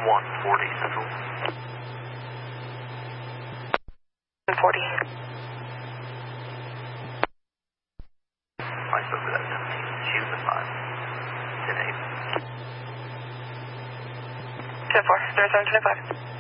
140 Central. 140. I spoke with that 17. She was a 5. 10-8. 10-4. 3725.